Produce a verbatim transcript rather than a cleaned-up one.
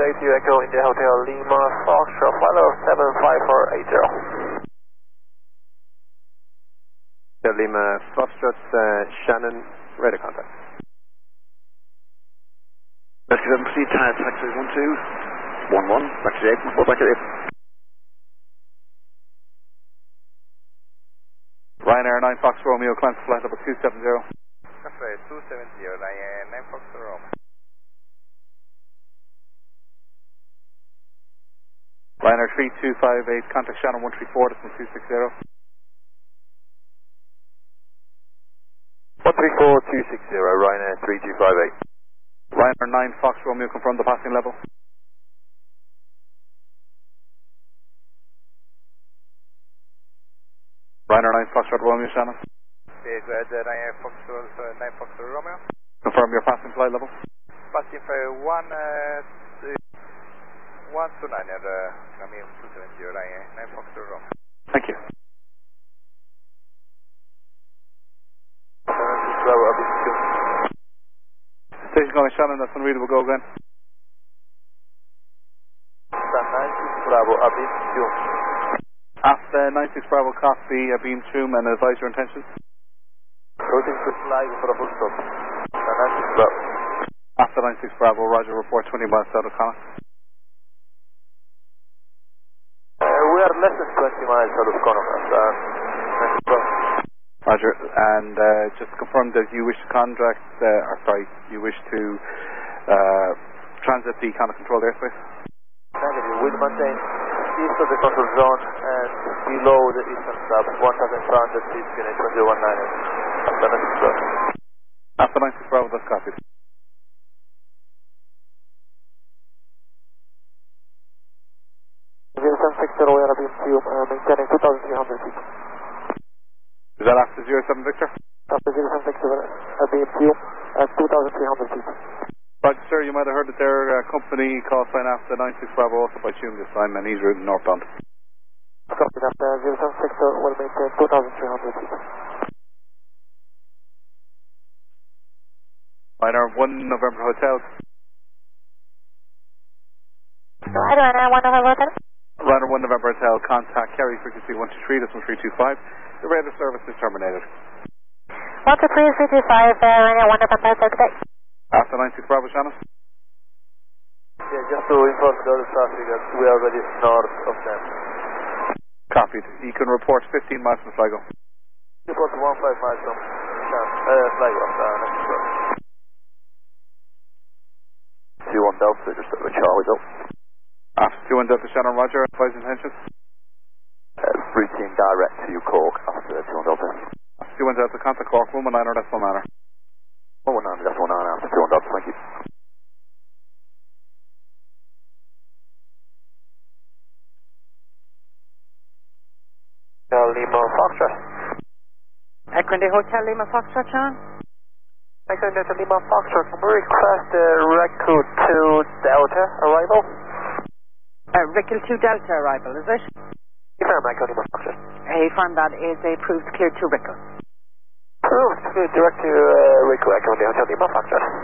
eight to Echo India Hotel Lima Foxtrot, flight level seven five four eight zero. Lima Foxtrot, uh, Shannon, radar contact. Rescue seven, proceed, tire taxi one two one one, back to the eight, four back to the eight. Ryanair nine Fox Romeo, climb to flight level two seven zero. That's right, two seven zero, Ryanair nine Fox Romeo. Ryanair three two five eight, contact Shannon one three four, decimal two six zero. one three four two six zero, Ryanair three two five eight. Ryanair nine Fox Romeo, confirm the passing level. Ryanair nine Fox Romeo, Shannon. Okay, go ahead, uh, Ryanair Fox, uh, nine Fox Romeo. Confirm your passing flight level. Passing for one, uh, one two nine, uh, coming two seven zero, Ryanair nine Fox Romeo. Thank you. Bravo, Abby two. Station calling Shannon, that's unreadable, go again. nine six Bravo, Abby two. After nine six Bravo, copy, uh, beam zoom and advise your intentions. Routing to fly for a full stop. nine six Bravo. After nine six Bravo, roger, report twenty miles out of Connacht. Uh, we are less than twenty miles out of Connacht. Uh, nine six Bravo. Roger, and uh, just confirm that you wish to contract, uh, or sorry, you wish to uh, transit the Connacht controlled airspace? Negative, we'll maintain east of the control zone and below the eastern stop, one thousand five hundred feet, unit twenty one nine eight. After nine six Bravo. After nine six Bravo, that's copied. zero seven six zero, we are beam tube, uh, maintaining two thousand three hundred feet. Is that after zero seven Victor? After zero seven six zero, uh, beam tube, at two thousand three hundred feet. Right, sir, you might have heard that their uh, company call sign after nine six Bravo also by tune this time, and he's routing northbound. Copy that, uh, zero seven six zero will maintain two thousand three hundred feet. Ryanair one November Hotel. Ryanair one November Hotel. Ryanair one November Hotel, contact carry frequency one two three, decimal three two five. The radar service is terminated. one two three three two five, uh, Ryanair one November Hotel, good day. After nine six Bravo, Shannon? Yeah, just to inform the other traffic that we are already north of them. Copied. You can report fifteen miles from Sligo. Report one five miles from uh, Sligo after next stop. two one Delta, just over Charlie Delta. After two one Delta, Shannon, roger, advise intentions. Uh, routine direct to Cork after two one Delta. After two one Delta, contact Cork, one one nine or decimal manner. one one nine, decimal nine after two one Delta, thank you. Uh, Lima Foxtrot. Echo India Hotel Lima Foxtrot, Shannon. Echo India Lima Foxtrot, can we request uh, Recu two Delta arrival? Uh, Recu two Delta arrival, is it? Confirm Echo Lima Foxtrot. Hey, firm that is approved, cleared to Recu. Approved, cleared direct to uh, Recu, Echo India Hotel Lima Foxtrot.